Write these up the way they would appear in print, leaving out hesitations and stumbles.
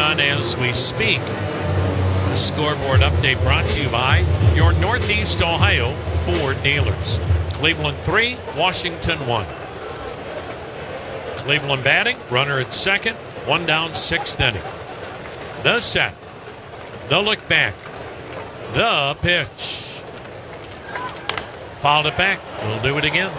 on as we speak. The scoreboard update brought to you by your Northeast Ohio Ford dealers. Cleveland 3, Washington 1. Cleveland batting, runner at second, one down, sixth inning. The set, the look back, the pitch. Fouled it back. We'll do it again.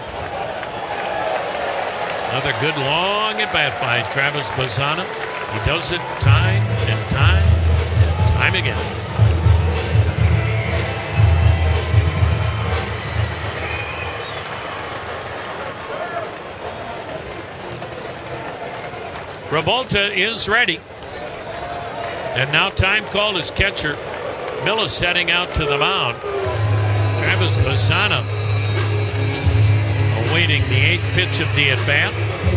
Another good long at bat by Travis Bazzana. He does it time and time and time again. Revolta is ready. And now time called as catcher. Millis heading out to the mound. Travis Bazzana awaiting the eighth pitch of the at-bat.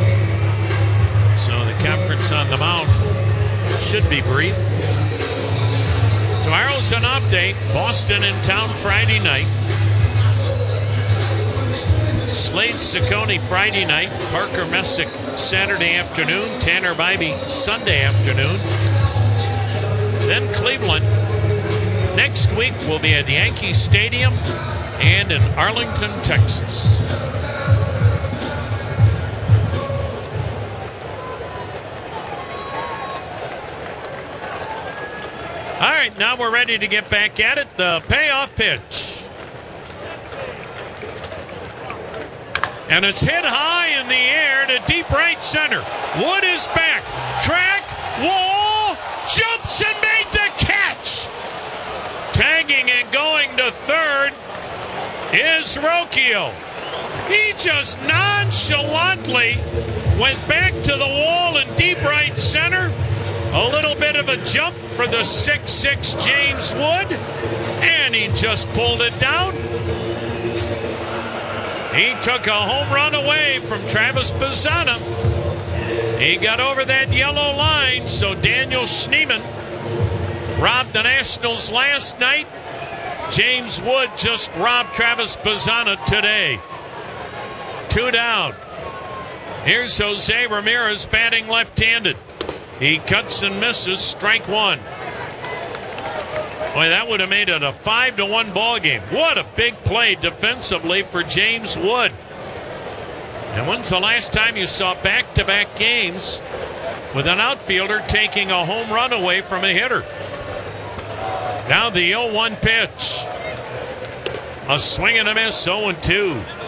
So the conference on the mound should be brief. Tomorrow's an off day. Boston in town Friday night. Slade Ciccone Friday night. Parker Messick Saturday afternoon. Tanner Bybee Sunday afternoon. Then Cleveland next week will be at Yankee Stadium and in Arlington, Texas. All right, now we're ready to get back at it. The payoff pitch. And it's hit high in the air to deep right center. Wood is back. Track, wall, jumps and made the catch. Tagging and going to third is Rocchio. He just nonchalantly went back to the wall in deep right center. A little bit of a jump for the 6'6" James Wood. And he just pulled it down. He took a home run away from Travis Bazzana. He got over that yellow line, so Daniel Schneemann robbed the Nationals last night. James Wood just robbed Travis Bazzana today. 2 down. Here's Jose Ramirez batting left-handed. He cuts and misses, strike one. Boy, that would have made it a 5-1 ball game. What a big play defensively for James Wood. And when's the last time you saw back-to-back games with an outfielder taking a home run away from a hitter? Now the 0-1 pitch. A swing and a miss, 0-2.